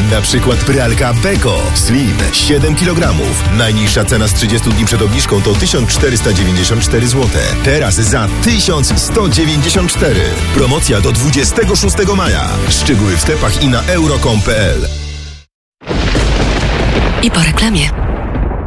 Na przykład pralka Beko Slim 7 kg. Najniższa cena z 30 dni przed obniżką to 1494 zł. Teraz za 1194. Promocja do 26 maja. Szczegóły w sklepach i na euro.com.pl. I po reklamie.